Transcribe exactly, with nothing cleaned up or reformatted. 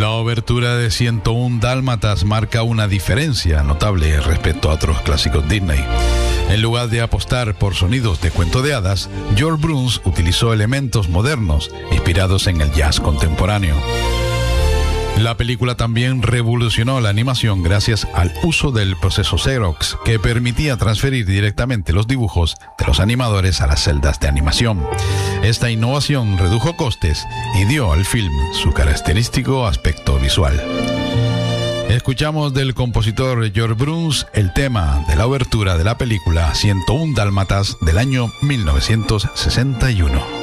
La obertura de ciento uno Dálmatas marca una diferencia notable respecto a otros clásicos Disney. En lugar de apostar por sonidos de cuento de hadas, George Bruns utilizó elementos modernos inspirados en el jazz contemporáneo. La película también revolucionó la animación gracias al uso del proceso Xerox, que permitía transferir directamente los dibujos de los animadores a las celdas de animación. Esta innovación redujo costes y dio al film su característico aspecto visual. Escuchamos del compositor George Bruns el tema de la obertura de la película ciento uno Dálmatas del año mil novecientos sesenta y uno.